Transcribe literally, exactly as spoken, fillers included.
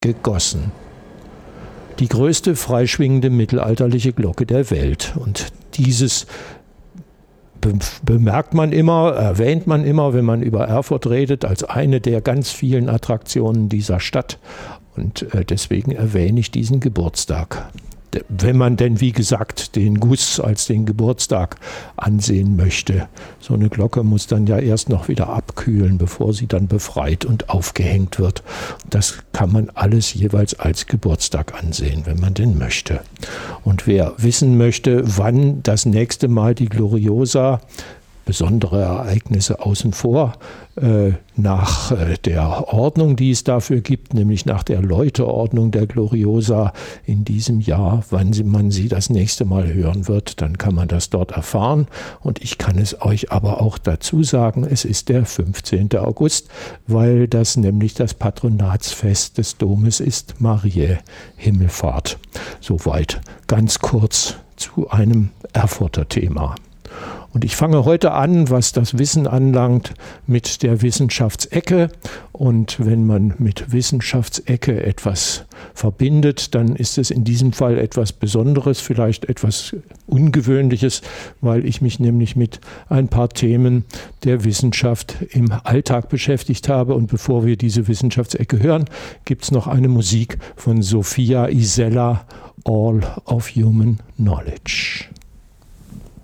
gegossen. Die größte freischwingende mittelalterliche Glocke der Welt. Und dieses be- bemerkt man immer, erwähnt man immer, wenn man über Erfurt redet, als eine der ganz vielen Attraktionen dieser Stadt. Und äh, deswegen erwähne ich diesen Geburtstag. Wenn man denn, wie gesagt, den Guss als den Geburtstag ansehen möchte. So eine Glocke muss dann ja erst noch wieder abkühlen, bevor sie dann befreit und aufgehängt wird. Das kann man alles jeweils als Geburtstag ansehen, wenn man denn möchte. Und wer wissen möchte, wann das nächste Mal die Gloriosa, besondere Ereignisse außen vor, äh, nach äh, der Ordnung, die es dafür gibt, nämlich nach der Läuteordnung der Gloriosa in diesem Jahr, wann sie, man sie das nächste Mal hören wird, dann kann man das dort erfahren. Und ich kann es euch aber auch dazu sagen, es ist der fünfzehnten August, weil das nämlich das Patronatsfest des Domes ist, Mariä Himmelfahrt. Soweit ganz kurz zu einem Erfurter Thema. Und ich fange heute an, was das Wissen anlangt, mit der Wissenschaftsecke. Und wenn man mit Wissenschaftsecke etwas verbindet, dann ist es in diesem Fall etwas Besonderes, vielleicht etwas Ungewöhnliches, weil ich mich nämlich mit ein paar Themen der Wissenschaft im Alltag beschäftigt habe. Und bevor wir diese Wissenschaftsecke hören, gibt es noch eine Musik von Sophia Isella, All of Human Knowledge.